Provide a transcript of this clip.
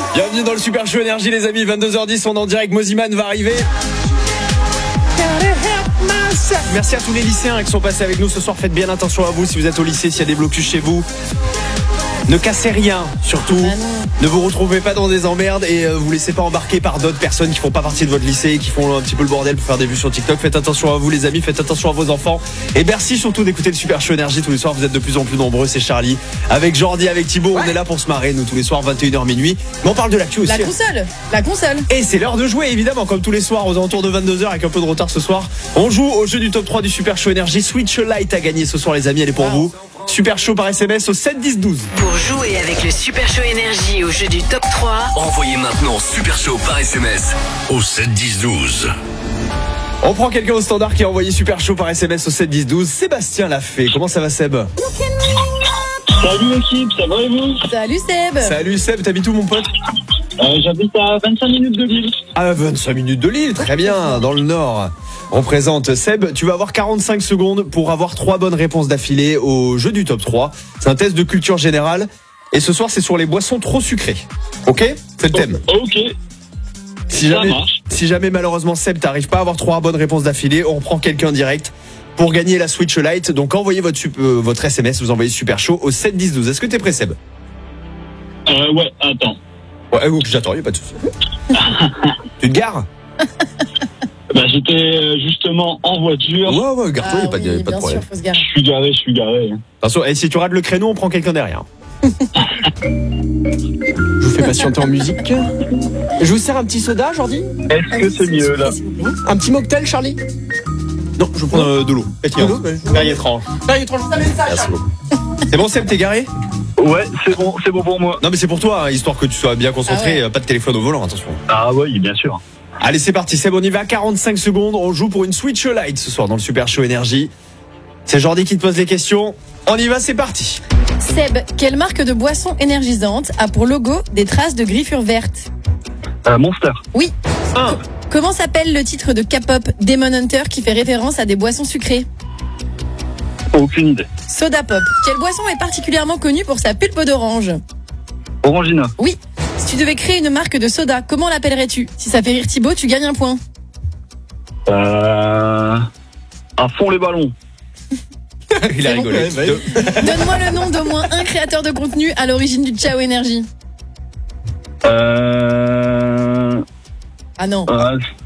Bienvenue dans le Super Show Énergie les amis, 22h10, on est en direct, Moziman va arriver. Merci à tous les lycéens qui sont passés avec nous ce soir, faites bien attention à vous si vous êtes au lycée, s'il y a des blocus chez vous. Ne cassez rien, surtout. Ne vous retrouvez pas dans des emmerdes et vous laissez pas embarquer par d'autres personnes qui font pas partie de votre lycée et qui font un petit peu le bordel pour faire des vues sur TikTok. Faites attention à vous les amis, faites attention à vos enfants. Et merci surtout d'écouter le Super Show Énergie tous les soirs. Vous êtes de plus en plus nombreux, c'est Charlie. Avec Jordi, avec Thibaut, on est là pour se marrer, nous tous les soirs, 21h minuit. Mais on parle de l'actu aussi. La console. Et c'est l'heure de jouer évidemment, comme tous les soirs, aux alentours de 22h avec un peu de retard ce soir. On joue au jeu du top 3 du Super Show Énergie. Switch Lite à gagner ce soir les amis, elle est pour vous. Super Show par SMS au 7 10 12. Pour jouer avec le Super Show Énergie au jeu du top 3, envoyez maintenant Super Show par SMS au 7 10 12. On prend quelqu'un au standard qui a envoyé Super Show par SMS au 7 10 12. Sébastien l'a fait. Comment ça va Seb? Salut l'équipe, ça va et vous? Salut Seb. Salut Seb, t'habites où mon pote? J'habite à 25 minutes de Lille. À 25 minutes de Lille, très bien, dans le nord. On présente Seb, tu vas avoir 45 secondes pour avoir 3 bonnes réponses d'affilée au jeu du top 3. C'est un test de culture générale. Et ce soir, c'est sur les boissons trop sucrées. Ok? C'est le thème. Ok. Si jamais malheureusement Seb t'arrive pas à avoir 3 bonnes réponses d'affilée, on reprend quelqu'un direct pour gagner la Switch Lite. Donc envoyez votre SMS, vous envoyez Super Show au 7 10 12. Est-ce que t'es prêt Seb? Ouais, attends. Ouais, j'attends, y'a pas de souci. Tu te gares? J'étais justement en voiture. Ouais, gare-toi, y'a pas de problème. Sûr, faut se garer. Je suis garé. Attention, et si tu rates le créneau, on prend quelqu'un derrière. Je vous fais patienter en musique. Je vous sers un petit soda, Jordi? Est-ce que c'est mieux là? Un petit mocktail, Charlie? Non, je vais prendre de l'eau. Perrier étrange. Merci beaucoup. C'est bon, Seb, t'es garé? Ouais, c'est bon pour moi. Non, mais c'est pour toi, hein, histoire que tu sois bien concentré. Pas de téléphone au volant, attention. Ah ouais, bien sûr. Allez, c'est parti, Seb, on y va. 45 secondes. On joue pour une Switch Lite ce soir dans le Super Show Énergie. C'est Jordi qui te pose les questions. On y va, c'est parti. Seb, quelle marque de boisson énergisante a pour logo des traces de griffures vertes? Monster. Oui. Comment s'appelle le titre de K-pop Demon Hunter qui fait référence à des boissons sucrées? Aucune idée. Soda Pop. Quelle boisson est particulièrement connue pour sa pulpe d'orange? Orangina. Oui. Si tu devais créer une marque de soda, comment l'appellerais-tu? Si ça fait rire Thibaut, tu gagnes un point. À fond les ballons. Il a rigolé. Donne-moi le nom d'au moins un créateur de contenu à l'origine du Ciao Énergie. Ah non.